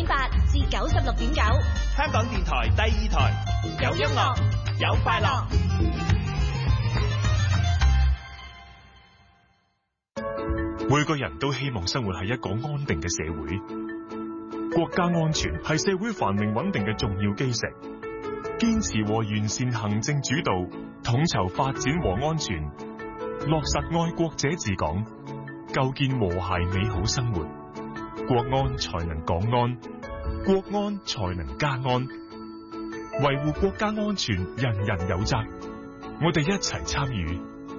96.8至96.9， 香港電台第2台，有音樂，有快樂。 每個人都希望生活喺一個安定嘅社會，國家安全係社會繁榮穩定嘅重要基石。堅持和完善行政主導，統籌發展和安全，落實愛國者治港，構建和諧美好生活，國安才能港安，國安才能家安。維護國家安全，人人有責，我哋一齊參與。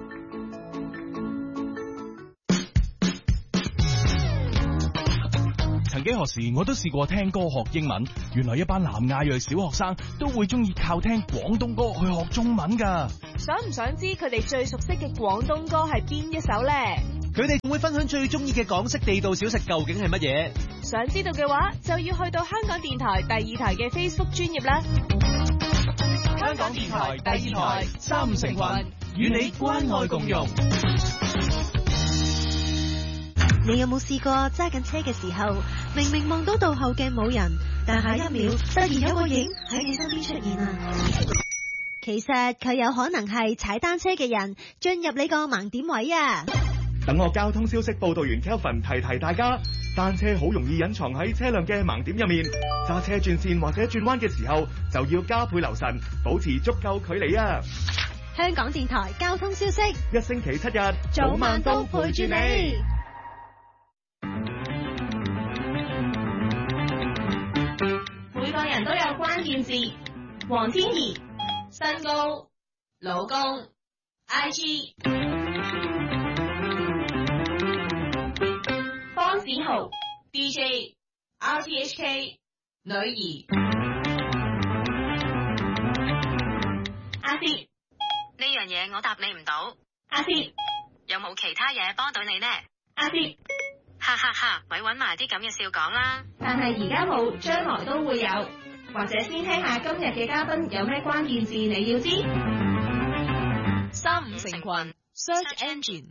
曾幾何時，我都試過聽歌學英文。原來一班南亞裔小學生都會中意靠聽廣東歌去學中文㗎。 想唔想知佢哋最熟悉嘅廣東歌係邊一首呢？ 佢哋仲會分享最中意嘅港式地道小食究竟係乜嘢？ 想知道嘅話，就要去到香港電台第2台嘅 Facebook 專頁啦。 香港電台第2台三五成群，與你關愛共融。 你有冇試過揸緊車嘅時候，明明望到倒後鏡冇人，但下一秒突然有個影喺你身邊出現啊？其實佢有可能係踩單車嘅人進入你個盲點位啊！ 等我交通消息報道員 Kelvin 提大家，單車好容易隱藏喺車輛嘅盲點入面，揸車轉線或者轉彎嘅時候就要加倍留神，保持足夠距離啊！ 香港電台交通消息， 一星期7日早晚都陪住你。 每個人都有關鍵字：黃天怡、身高、老公、IG、方子豪、DJ、RTHK、女兒。阿薛， 呢樣嘢我答你唔到。 阿薛， 有冇其他嘢幫到你呢？ 阿薛， 哈哈哈，咪搵埋啲咁嘅笑講啦。 但係而家冇，將來都會有。或者先聽下今日嘅嘉賓有咩關鍵字你要知。 三五成群 Search Engine。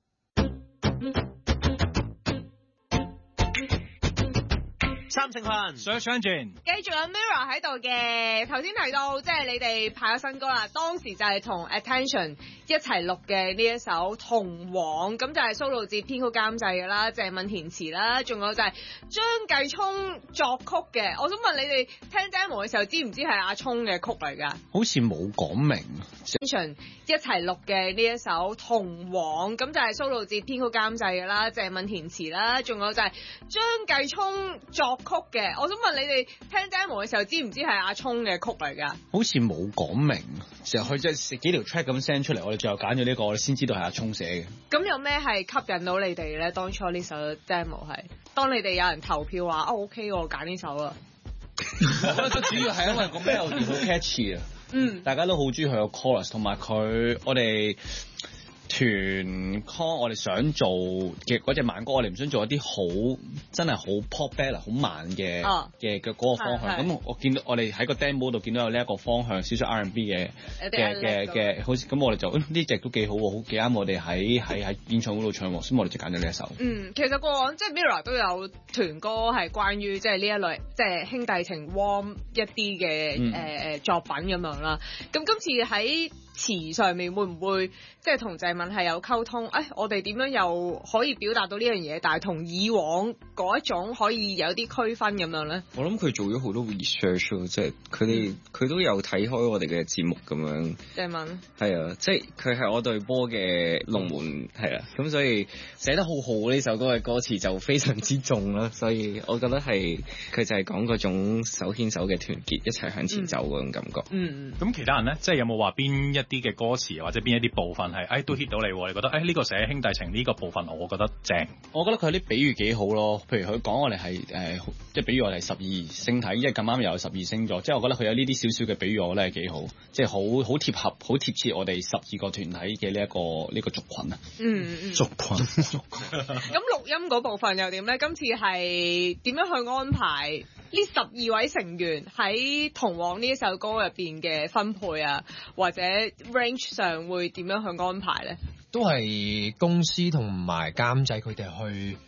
三成群 Search Engine。 繼續有 Mirror 喺度嘅，頭先提到即係你哋拍咗新歌啦，當時就係同 Attention 一齊錄嘅呢一首《同往》，咁就係蘇露智編曲監製嘅啦，鄭敏填詞啦，仲有就係張繼聰作曲嘅。我想問你哋聽 demo 嘅時候，知唔知係阿聰嘅曲嚟㗎？ 好似冇講明。 Attention 一齊錄嘅呢一首《同往》，咁就係蘇露智編曲監製嘅啦，鄭敏填詞啦，仲有就係張繼聰作曲嘅。我想問你哋聽 demo 嘅時候，知唔知係阿聰嘅曲嚟㗎？ 好似冇講明，就佢即係幾條 track 咁 send 出嚟，我哋最後揀咗呢個，我哋先知道係阿聰寫嘅。 咁有咩係吸引到你哋咧？當初呢首 demo 係，當你哋有人投票話OK 我揀呢首啦。 我覺得最主要係因為個 melody 好 catchy 啊，大家都好中意佢個 chorus， 同埋佢我哋團 call 我哋想做嘅嗰隻慢歌，我哋唔想做一啲好真係好 pop ballad 好慢嘅嗰個方向。咁我見到我哋喺個 demo 度見到有呢一個方向，少少 R&B 嘅，好似咁我哋就呢隻都幾好喎，好幾啱我哋喺演唱會度唱喎，所以我哋就揀咗呢一首。 其實過往即係 Mirror 都有團歌係關於即係呢一類即係兄弟情 warm 一啲嘅作品咁樣啦。咁今次喺詞上面會唔會即係同鄭敏係有溝通？我哋點樣又可以表達到呢樣嘢，但係同以往嗰一種可以有啲區分咁樣咧？ 我諗佢做咗好多 research 咯，即係佢都有睇開我哋嘅節目咁樣。 鄭敏係啊，即係佢係我隊波嘅龍門係啊，咁所以寫得好好呢首歌嘅歌詞就非常之重啦，所以我覺得係佢就係講嗰種手牽手嘅團結，一齊向前走嗰種感覺。 咁其他人咧，即係有冇話邊一啲嘅歌詞或者邊一啲部分係都 hit 到你？你覺得呢個寫兄弟情呢個部分我覺得正。 我覺得佢啲比喻幾好咯，譬如佢講我哋係即係比喻我哋係12星體，因為咁啱又有12星座，即係我覺得佢有呢啲少少嘅比喻，我覺得係幾好，即係好貼合、好貼切我哋12個團體嘅呢個族群啊。 族群。 咁錄音嗰部分又點咧？今次係點樣去安排呢12位成員喺《同往》呢一首歌入邊嘅分配啊，或者 range 上會點樣去安排咧？ 都係公司同埋監製佢哋去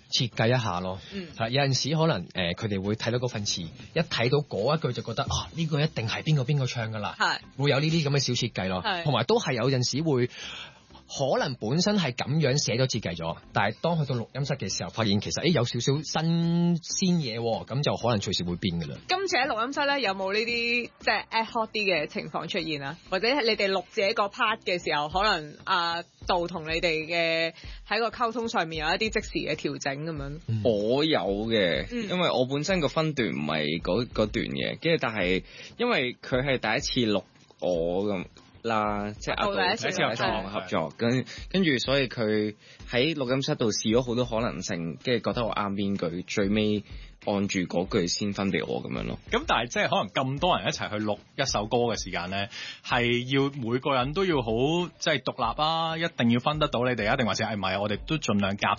設計一下咯。係有陣時可能佢哋會睇到嗰份詞，一睇到嗰一句就覺得啊呢個一定係邊個唱㗎啦，會有呢啲咁嘅小設計咯。同埋都係有陣時會。可能本身係咁樣寫咗設計咗，但係當去到錄音室嘅時候，發現其實有少少新鮮嘢，咁就可能隨時會變㗎啦。今次喺錄音室咧，有冇呢啲即係 ad hoc 啲嘅情況出現啊？或者你哋錄自己個 part 嘅時候，可能阿杜同你哋嘅喺個溝通上面有一啲即時嘅調整咁樣？ 我有嘅，因為我本身個分段唔係嗰段嘅，跟住但係因為佢係第一次錄我咁。啦，即係阿杜第一次合作，跟住所以佢喺錄音室度試咗好多可能性，跟住覺得我啱邊句，最尾按住嗰句先分俾我咁樣咯。咁但係即係可能咁多人一齊去錄一首歌嘅時間咧，係要每個人都要好即係獨立啊，一定要分得到你哋啊，定還是係唔係？我哋都盡量夾